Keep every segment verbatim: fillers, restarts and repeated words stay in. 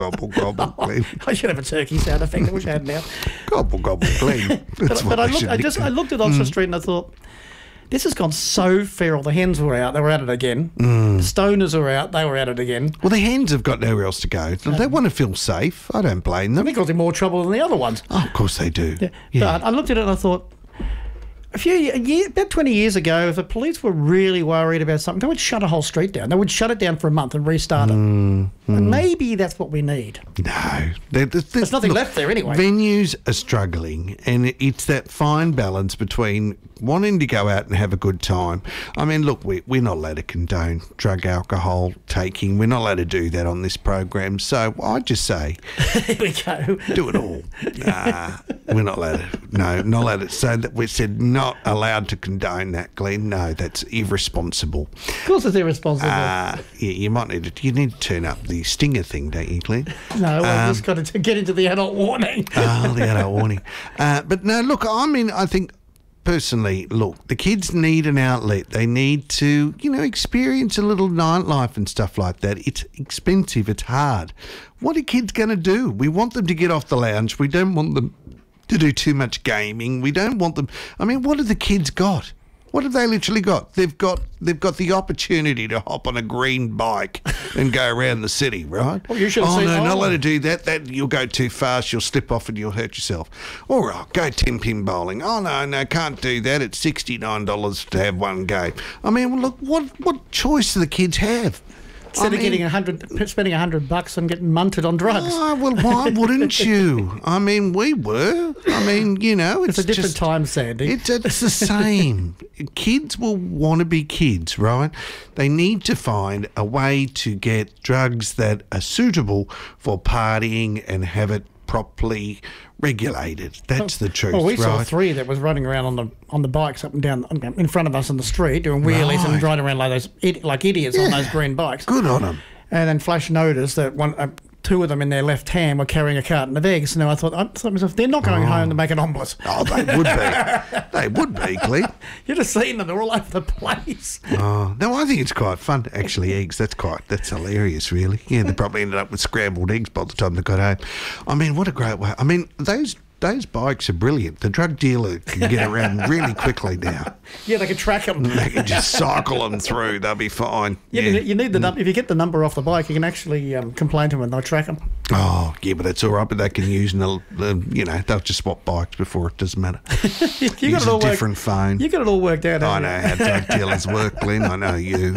Gobble, gobble, Glenn. I should have a turkey sound effect. I wish I had now. Gobble, gobble, Glenn. That's But, what but I, they looked, should I just I nickname. looked at Oxford Street and I thought, this has gone so feral. The hens were out. They were at it again. The stoners were out. They were at it again. Well, the hens have got nowhere else to go. They want to feel safe. I don't blame I them. think it caused him more trouble than the other ones. Oh, of course they do. Yeah. But I looked at it and I thought, a few a year, about twenty years ago, if the police were really worried about something, they would shut a whole street down. They would shut it down for a month and restart it. And maybe that's what we need. No. There- There's, There's nothing left there anyway. Venues are struggling, and it's that fine balance between wanting to go out and have a good time. I mean, look, we, we're not allowed to condone drug, alcohol taking. We're not allowed to do that on this program. So I just say, Here we go. do it all. Nah, we're not allowed to. No, not allowed to. So that we said not allowed to condone that, Glenn. No, that's irresponsible. Of course it's irresponsible. Uh, yeah, you might need to. You need to turn up the stinger thing, don't you, Glenn? no, I've um, just got to get into the adult warning. Oh, the adult warning. Uh, but no, look, I mean, I think personally, look, the kids need an outlet. They need to, you know, experience a little nightlife and stuff like that. It's expensive. It's hard. What are kids going to do? We want them to get off the lounge. We don't want them to do too much gaming. We don't want them. I mean, what have the kids got? What have they literally got? They've got they've got the opportunity to hop on a green bike and go around the city, right? Well, you should have oh seen- no, not oh. allowed to do that. That you'll go too fast. You'll slip off and you'll hurt yourself. All right, go ten pin bowling. Oh no, no, can't do that. It's sixty nine dollars to have one game. I mean, well, look, what what choice do the kids have? Instead I of mean- getting a hundred, spending a hundred bucks and getting munted on drugs. Oh, well, why wouldn't you? I mean, we were. I mean, you know, it's, It's a different just, time, Sandy. It's, it's the same. Kids will want to be kids, right? They need to find a way to get drugs that are suitable for partying and have it properly regulated. That's the truth, Well, we right? saw three that was running around on the on the bikes up and down in front of us on the street doing wheelies and Right. riding around like those id- like idiots on those green bikes. Good on them. And then Flash noticed that one, uh, two of them in their left hand were carrying a carton of eggs. Now I thought, I thought to myself, they're not going home to make an omelette. Oh, they would be. They would be, Clint. You'd have seen them; they're all over the place. Oh, no, I think it's quite fun, actually, eggs. That's quite, that's hilarious, really. Yeah, they probably ended up with scrambled eggs by the time they got home. I mean, what a great way. I mean, those those bikes are brilliant. The drug dealer can get around really quickly now. Yeah, they could track them. They can just cycle them through. They'll be fine. Yeah, Yeah. but you need the num- if you get the number off the bike, you can actually um, complain to them and they'll track them. Oh, yeah, but it's all right. But they can use, the, the, you know, they'll just swap bikes before. It doesn't matter. you Use got it a all different worked. phone. You got it all worked out. I haven't know you? how drug dealers work, Glenn. I know you.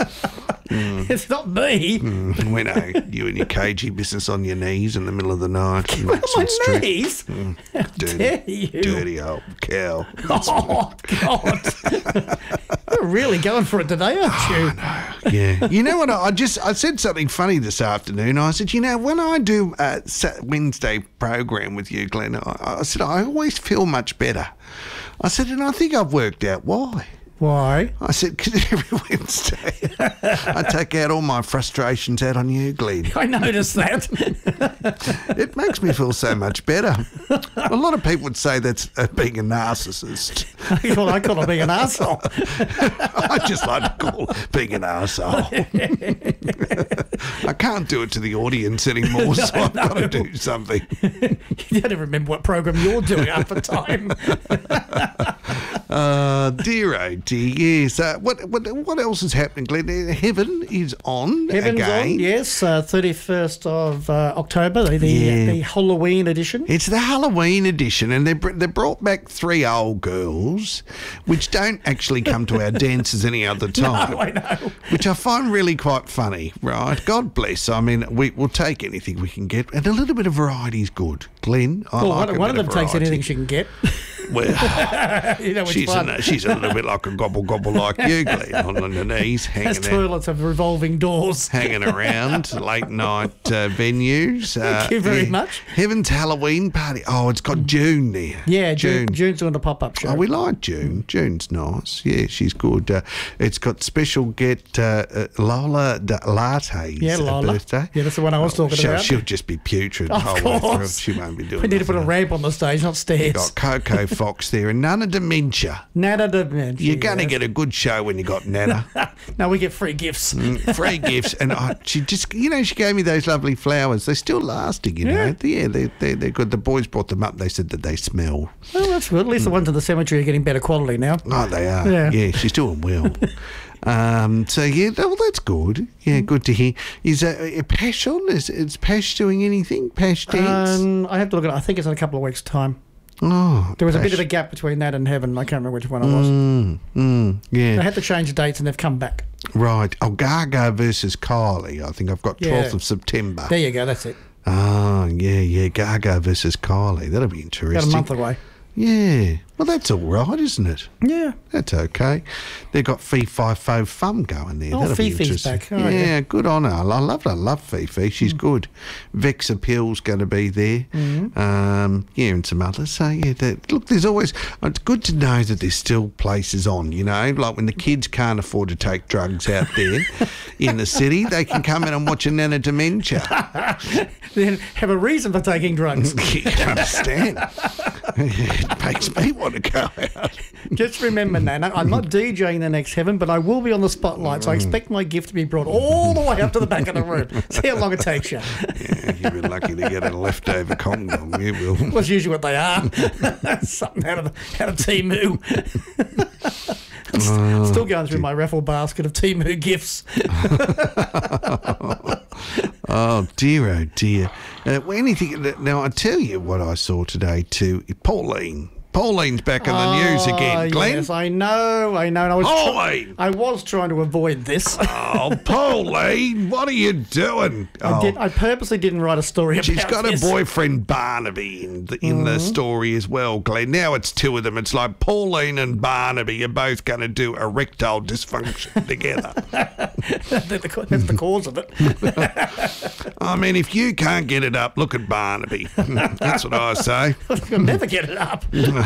It's not me. Mm, we know you and your cagey business on your knees in the middle of the night. in On Oxford my Street. knees. How Dirty, dare you? dirty old cow. Oh God! You're really going for it today, aren't you? Yeah. You know what? I I just I said something funny this afternoon. I said, you know, when I do a Sa- Wednesday program with you, Glenn, I, I said I always feel much better. I said, and I think I've worked out why. Why? I said, because every Wednesday I take out all my frustrations out on you, Glenn. I noticed that. It makes me feel so much better. A lot of people would say that's uh, being a narcissist. I call, I call it being an arsehole. I just like to call being an arsehole. I can't do it to the audience anymore, so I've got to do something. You don't even remember what program you're doing half the time. Uh, dear oh dear, yes. Uh, what, what what else is happening, Glenn? Heaven is on Heaven's again. on, yes, uh, thirty-first of uh, October, the, the, Yeah. the Halloween edition. It's the Halloween edition, and they br- they brought back three old girls, which don't actually come to our dances any other time. No, I know. Which I find really quite funny, right? God bless. I mean, we, we'll take anything we can get, and a little bit of variety is good. Glenn, I Well, like one, a one of bit them takes variety. anything she can get. Well, You know, it's she's fun. a, she's a little bit like a gobble gobble like you, Glenn, on, on her knees, Has hanging out. toilets have revolving doors. Hanging around late night uh, venues. Thank uh, you very yeah. much. Heaven's Halloween party. Oh, it's got June there. Yeah, June. June. June's doing a pop-up show. Oh, we like June. June's nice. Yeah, she's good. Uh, it's got special get uh, uh, Lola D- Latte's Yeah, uh, Lola. birthday. Yeah, that's the one I was talking she'll, about. She'll just be putrid the Of whole way through. course. She won't be doing We need to put a nothing. ramp on the stage, not stairs. Got Coco Fox there, and none of dementia. Nana dementia. You're going to yes. get a good show when you got Nana. No, we get free gifts. Mm, free gifts. And I, she just, you know, she gave me those lovely flowers. They're still lasting, you Yeah. know. Yeah, they're, they're, they're good. The boys brought them up. They said that they smell. Well, that's good. At least the ones in the cemetery are getting better quality now. Oh, they are. Yeah. Yeah, she's doing well. um, so, yeah, well, that's good. Yeah, good to hear. Is uh, uh, Pash on? Is, is Pash doing anything? Pash dance? Um, I have to look at it. I think it's in a couple of weeks' time. oh, There was a Pash. bit of a gap between that and Heaven. I can't remember which one it was. Mm, mm, yeah. They had to change the dates and they've come back. Right. Oh, Gaga versus Kylie. I think I've got twelfth Yeah. of September. There you go. That's it. Oh, yeah, yeah. Gaga versus Kylie. That'll be About interesting. a month away. Yeah. Well, that's all right, isn't it? Yeah. That's okay. They've got Fee Fi Fo Fum going there. Oh, That'll be Fifi's interesting. back. Oh, yeah, yeah. good on her. I love her. I love Fifi. She's good. Vex Appeal's going to be there. Mm-hmm. Um, yeah, and some others. So, yeah, that, look, there's always... It's good to know that there's still places on, you know? Like when the kids can't afford to take drugs out there in the city, they can come in and watch a Nana Dementia. Then have a reason for taking drugs. You understand? It makes me want to go out. Just remember, Nana, I'm not DJing the next Heaven, but I will be on the spotlight, so I expect my gift to be brought all the way up to the back of the room. See how long it takes you. Yeah, you'll be lucky to get a leftover condom. You will. That's usually what they are. Something out of, out of Temu. Still going through my raffle basket of Temu gifts. Oh dear, oh dear. Uh, well, anything? Now I tell you what I saw today too. Pauline. Pauline's back in the news again. Glenn. Yes, I know, I know. And I was try- Pauline. I was trying to avoid this. Oh, Pauline, what are you doing? I, Oh, did, I purposely didn't write a story about she's got this. a boyfriend Barnaby in the, in the story as well, Glenn. Now it's two of them. It's like Pauline and Barnaby are both going to do erectile dysfunction together. That's the- That's the cause of it. I mean, if you can't get it up, look at Barnaby. That's what I say. You'll never get it up.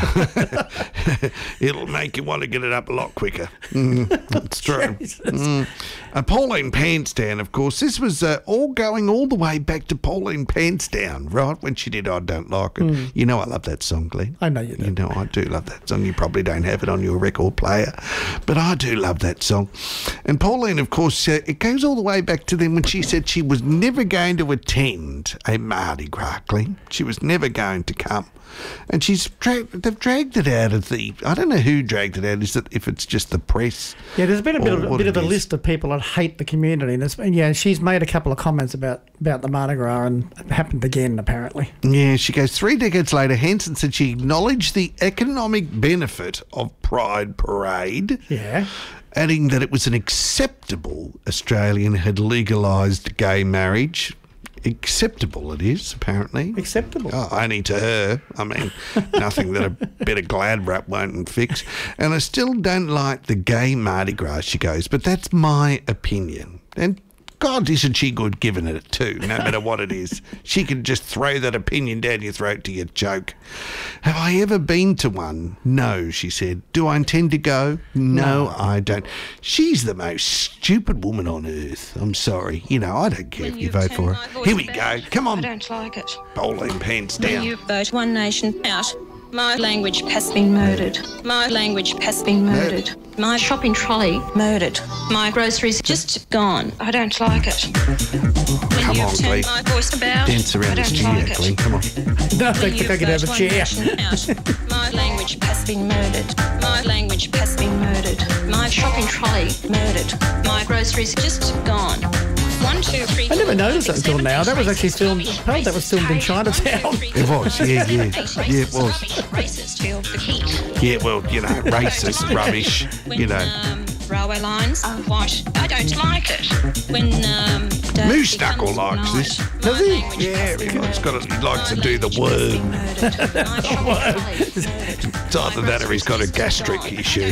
It'll make you want to get it up a lot quicker. Mm, that's true. Jesus. Mm. Uh, Pauline Pantsdown, of course. This was uh, all going all the way back to Pauline Pantsdown, right? When she did I Don't Like It. You know I love that song, Glenn. I know you do. You know I do love that song. You probably don't have it on your record player, but I do love that song. And Pauline, of course, uh, it goes all the way back to then when she said she was never going to attend a Mardi Gras, Glenn. She was never going to come. And she's dra- they've dragged it out of the... I don't know who dragged it out. Is it if it's just the press? Yeah, there's been a bit or of a what bit it of a is? list of people that hate the community, and, it's, and yeah, she's made a couple of comments about about the Mardi Gras, and it happened again apparently. Yeah, she goes, three decades later, Hanson said she acknowledged the economic benefit of Pride Parade, Yeah, adding that it was an acceptable Australian had legalised gay marriage. Acceptable it is, apparently. acceptable. Oh, only to her. I mean, nothing that a bit of glad wrap won't fix. And I still don't like the gay Mardi Gras, she goes, but that's my opinion. And God, isn't she good giving it too, no matter what it is. She can just throw that opinion down your throat to your choke. Have I ever been to one? No, she said. Do I intend to go? No, I don't. She's the most stupid woman on earth. I'm sorry. You know, I don't care if you vote for her. Here we go. Come I on, don't like it. bowling pants When down. you vote One Nation out, my language has been murdered. My language has been murdered. My shopping trolley murdered. My groceries just gone. I don't like it. When Come you've on, turned Glee. my voice about, Dance I around don't this studio, like it. Glenn. Come on. No, When they you think I could have a vote One chair. Nation out, my language has been murdered. My language has been murdered. My shopping trolley murdered. My groceries just gone. One, two, three, I never four, noticed five, that until six, now. seven, That was eight, actually filmed. rubbish, Oh, that was filmed in racist, Chinatown. It was, yeah, yeah. Yeah, it was. Racist, feel the heat. Yeah, well, you know, racist rubbish, When, you know. um, railway lines are white. I don't like it. When um, day Moose becomes Knuckle likes night, this. my Does he? language Yeah, has he been likes, got murdered. he likes to My do the language has worm. been murdered. My shopping trolley murdered. It's either that or he's got a gastric issue.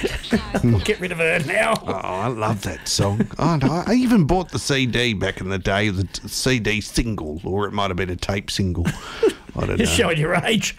We'll get rid of her now. Oh, I love that song. Oh, no, I even bought the C D back in the day, the t- C D single, or it might have been a tape single. I don't know. You're showing your age.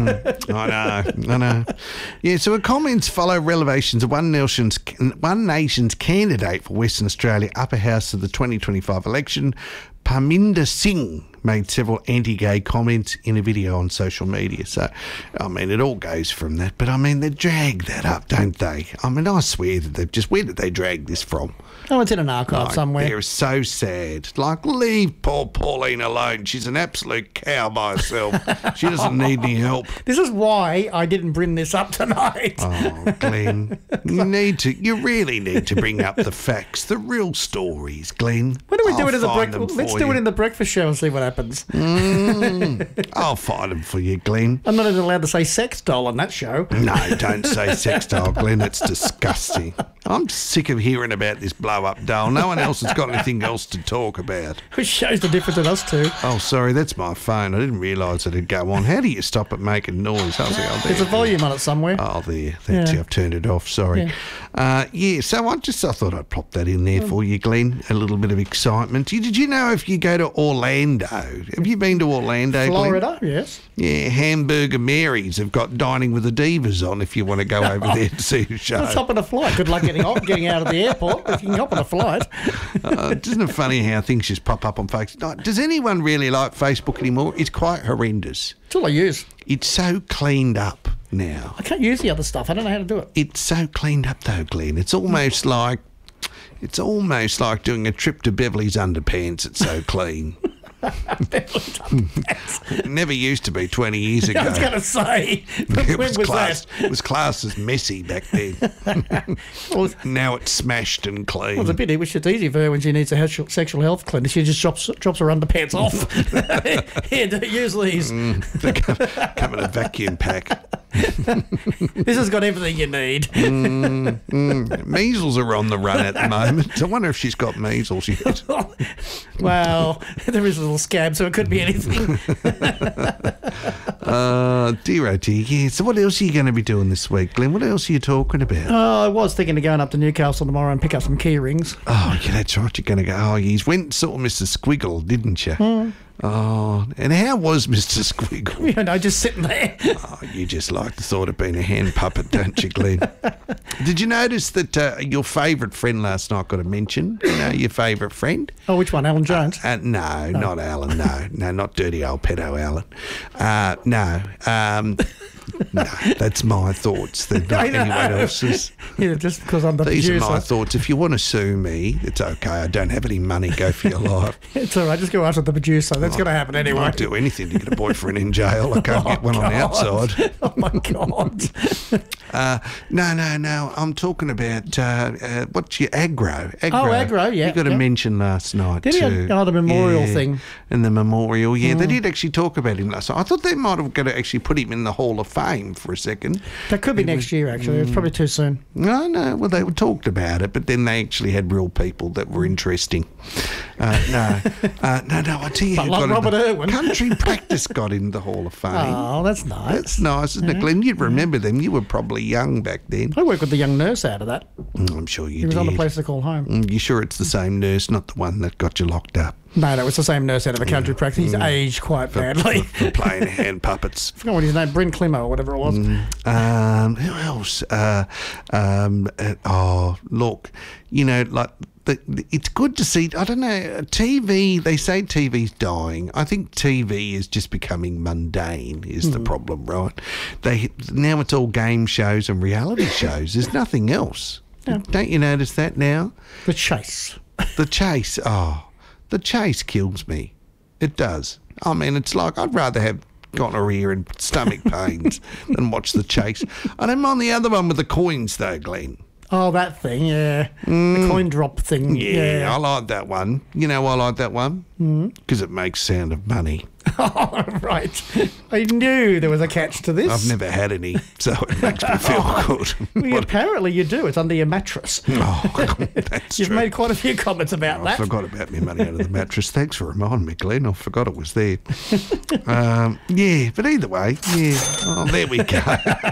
I know, I know. Yeah, so her comments follow revelations of One Nation's, One Nation's candidate for Western Australia Upper House of the twenty twenty-five election, Parminder Singh, made several anti-gay comments in a video on social media. So, I mean, it all goes from that. But, I mean, they drag that up, don't they? I mean, I swear that they've just... Where did they drag this from? Oh, it's in an archive Like, somewhere. They're so sad. Like, leave poor Pauline alone. She's an absolute cow by herself. She doesn't need any help. This is why I didn't bring this up tonight. Oh, Glenn, you need to, you really need to bring up the facts, the real stories, Glenn. Why don't we do I'll it in the find them breakfast? Let's for do you. it in the breakfast show and see what happens. Mm, I'll find them for you, Glenn. I'm not even allowed to say sex doll on that show. No, don't say sex doll, Glenn. It's disgusting. I'm sick of hearing about this blow-up doll. No one else has got anything else to talk about. Which shows the difference in us two. Oh, sorry, that's my phone. I didn't realise it'd go on. How do you stop it making noise? How's it? Oh, There's a volume on it somewhere. Oh, there. That's Yeah. I've turned it off. Sorry. Yeah. Uh, yeah, so I just I thought I'd plop that in there for you, Glenn. A little bit of excitement. You- Did you know if you go to Orlando, have you been to Orlando, Glenn? Florida, yes. Yeah, Hamburger Mary's have got Dining with the Divas on if you want to go over there to see the show. Let's hop on a flight. Good luck getting off, getting out of the airport. If you can hop on a flight. Uh, isn't it funny how things just pop up on Facebook? Does anyone really like Facebook anymore? It's quite horrendous. It's all I use. It's so cleaned up now. I can't use the other stuff. I don't know how to do it. It's so cleaned up though, Glenn. It's almost like it's almost like doing a trip to Beverly's Underpants. It's so clean. It never used to be twenty years ago. I was going to say, when It was, was, class, that? it was classed as messy back then. Well, Now it's smashed and clean. well, it's a pity, which it's easy for her when she needs a he- sexual health clinic. She just drops, drops her underpants off. Here, do- use these. They come, come in a vacuum pack. This has got everything you need. Measles are on the run at the moment. I wonder if she's got measles yet. Well, there is a little scab, so it could be anything. Uh, dear oh dear, yeah. So what else are you going to be doing this week, Glenn? What else are you talking about? Oh, I was thinking of going up to Newcastle tomorrow and pick up some key rings. Oh, yeah, that's right. You're going to go. Oh, you went and saw Mister Squiggle, didn't you? Hmm. Oh, and how was Mister Squiggle? You know, just sitting there. Oh, you just like the thought of being a hand puppet, don't you, Glenn? Did you notice that uh, your favourite friend last night got a mention? You know, your favourite friend? Oh, which one? Alan Jones? Uh, no, not Alan. No, no, not dirty old pedo Alan. Uh, no, um, no, that's my thoughts. They're not I know. anyone else's. Yeah, just because I'm the These producer. are my thoughts. If you want to sue me, it's okay. I don't have any money. Go for your life. It's all right. Just go after the producer. That's going to happen anyway. I'd do anything to get a boyfriend in jail. I can't get one on the God. outside. Oh, my God. Uh, no, no, no. I'm talking about uh, uh, what's your aggro? aggro. Oh, aggro, yeah, You got a yeah. mention last night Did he? too. Oh, the memorial Yeah, thing. And the memorial, yeah. They did actually talk about him last night. I thought they might have got to actually put him in the Hall of Fame for a second. That could be next year, actually. It's probably too soon. No, no. Well, they were talked about it, but then they actually had real people that were interesting. Uh, no, uh, no, no. I tell you, But who like got in Robert the- Irwin. Country Practice got in the Hall of Fame. Oh, that's nice. That's nice, isn't it, Glenn? You'd remember them. You were probably young back then. I worked with the young nurse out of that. Mm, I'm sure you He was did. on the place to call home. Mm, You sure it's the same nurse, not the one that got you locked up No, no, it's the same nurse out of a country practice. He's aged quite badly. for playing hand puppets? I forgot what his name, Bryn Climo or whatever it was. Um, who else? Uh, um, uh, oh, look, you know, like the, the, it's good to see. I don't know, T V. They say T V's dying. I think T V is just becoming mundane. Is the problem, right? They now it's all game shows and reality shows. There's nothing else. Don't you notice that now? The Chase. The chase, oh, the chase kills me. It does. I mean, it's like I'd rather have gonorrhea and stomach pains than watch the chase. I don't mind the other one with the coins, though, Glenn. Oh, that thing, yeah. The coin drop thing. Yeah, Yeah. I like that one. You know why I like that one? Because it makes sound of money. Oh, right. I knew there was a catch to this. I've never had any, so it makes me feel good. Well, What- apparently you do. It's under your mattress. oh, that's You've true. made quite a few comments about I that. forgot about my money under the mattress. Thanks for reminding me, Glenn. I forgot it was there. um, yeah, but either way, yeah. Oh, there we go.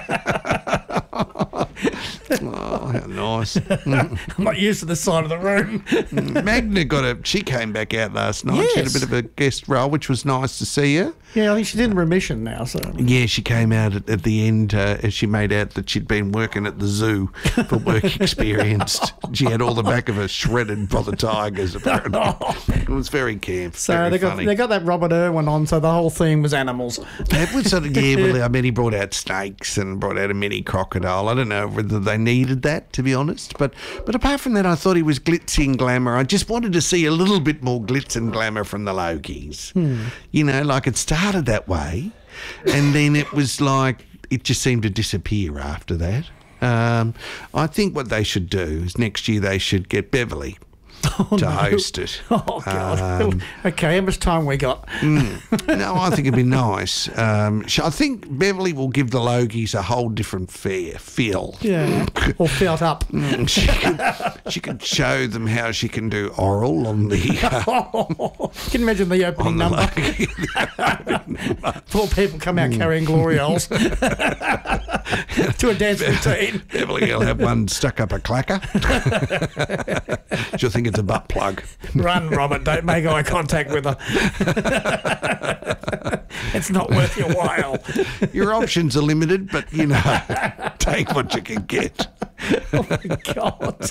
Oh, how nice. I'm not used to this side of the room. Magna got a. She came back out last night. She had a Yes. bit of a guest role, which was nice to see her. Yeah, I think she's in remission now. So Yeah, she came out at, at the end uh, as she made out that she'd been working at the zoo for work experience. She had all the back of her shredded by the tigers, apparently. It was very camp. So very they got funny. they got that Robert Irwin on, so the whole theme was animals. It was sort of, yeah, well, I mean, he brought out snakes and brought out a mini crocodile. I don't know whether they needed that, to be honest. But but apart from that, I thought he was glitzy and glamour. I just wanted to see a little bit more glitz and glamour from the Logies. Hmm. You know, like it started that way, and then it was like it just seemed to disappear after that. Um, I think what they should do is next year they should get Beverly Oh, to no. host it. Oh God. Um, okay, how much time we got? No, I think it'd be nice. Um, sh- I think Beverly will give the Logies a whole different fare, feel. Yeah, all felt up. Mm, she could, she could show them how she can do oral on the uh, Can you imagine the opening on the number? Logie. Four people come out carrying glory holes to a dance routine. Beverly will have one stuck up a clacker. She'll think it's a butt plug. Run, Robert. Don't make eye contact with her. It's not worth your while. Your options are limited, but you know, take what you can get. Oh my God.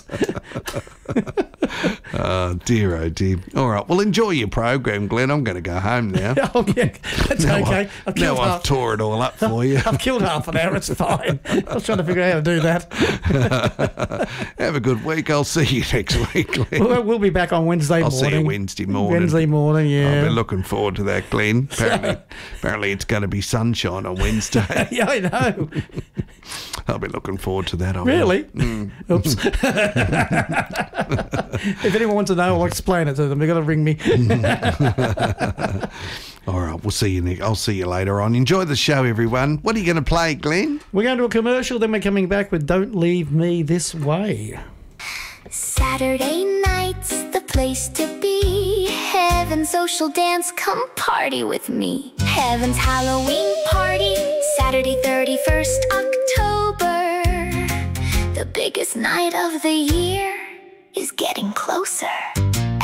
Oh dear, oh dear. All right, well, enjoy your program, Glenn. I'm going to go home now. Oh yeah, that's Now okay. I- I've now killed I've half. tore it all up for you. I've killed half an hour. It's fine. I was trying to figure out how to do that. Have a good week. I'll see you next week, Glenn. We'll, we'll be back on Wednesday I'll morning. see you Wednesday morning. Wednesday morning, I've yeah. been looking forward to that, Glenn. Apparently, apparently it's going to be sunshine on Wednesday. Yeah, I know. I'll be looking forward to that. I will. Really? Mm. Oops. If anyone wants to know, I'll explain it to them. They've got to ring me. All right, we'll see you, Nick. I'll see you later on. Enjoy the show, everyone. What are you going to play, Glenn? We're going to a commercial, then we're coming back with Don't Leave Me This Way. Saturday night's the place to be. Heaven's social dance, come party with me. Heaven's Halloween party, Saturday thirty-first October. The biggest night of the year is getting closer.